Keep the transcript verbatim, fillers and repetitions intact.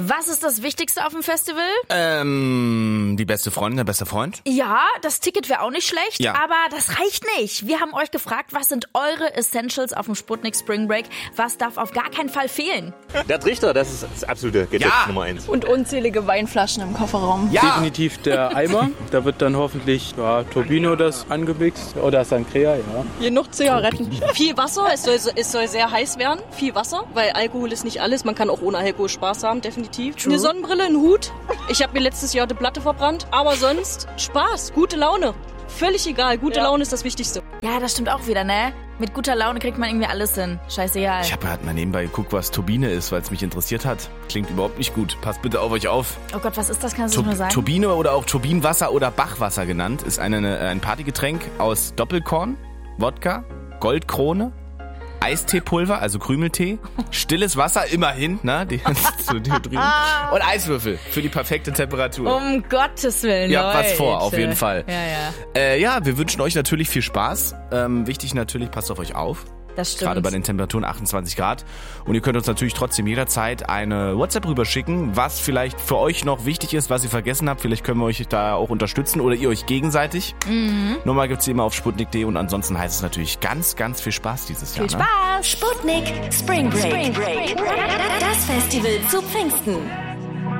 Was ist das Wichtigste auf dem Festival? Ähm, die beste Freundin, der beste Freund? Ja, das Ticket wäre auch nicht schlecht, Ja. aber das reicht nicht. Wir haben euch gefragt, was sind eure Essentials auf dem Sputnik Spring Break? Was darf auf gar keinen Fall fehlen? Der Trichter, das ist das absolute Gedeck Ja. Nummer eins. Und unzählige Weinflaschen im Kofferraum. Ja! Definitiv der Eimer. Da wird dann hoffentlich ja, Turbino das angemixt oder Sangria, ja. Genug Zigaretten. Viel Wasser, es soll, es soll sehr heiß werden. Viel Wasser, weil Alkohol ist nicht alles. Man kann auch ohne Alkohol Spaß haben, definitiv. True. Eine Sonnenbrille, ein Hut. Ich habe mir letztes Jahr die Platte verbrannt. Aber sonst Spaß, gute Laune. Völlig egal, gute Ja. Laune ist das Wichtigste. Ja, das stimmt auch wieder, ne? Mit guter Laune kriegt man irgendwie alles hin. Scheißegal. Ich habe halt mal nebenbei geguckt, was Turbine ist, weil es mich interessiert hat. Klingt überhaupt nicht gut. Passt bitte auf euch auf. Oh Gott, was ist das? Kannst du Tur- nur sagen? Turbine oder auch Turbinenwasser oder Bachwasser genannt, ist eine, eine, ein Partygetränk aus Doppelkorn, Wodka, Goldkrone, Eisteepulver, also Krümeltee, stilles Wasser, immerhin, ne, die, zu Dehydrieren, und Eiswürfel für die perfekte Temperatur. Um Gottes Willen, Ihr habt was Leute. vor, auf jeden Fall. Ja, ja. Äh, ja, wir wünschen euch natürlich viel Spaß. Ähm, wichtig natürlich, passt auf euch auf. Das stimmt. Gerade bei den Temperaturen achtundzwanzig Grad. Und ihr könnt uns natürlich trotzdem jederzeit eine WhatsApp rüberschicken, was vielleicht für euch noch wichtig ist, was ihr vergessen habt. Vielleicht können wir euch da auch unterstützen oder ihr euch gegenseitig. Mhm. Nummer gibt's immer auf sputnik punkt de und ansonsten heißt es natürlich ganz, ganz viel Spaß dieses Jahr. Viel Ne? Spaß! Sputnik Spring Break. Das Festival zu Pfingsten.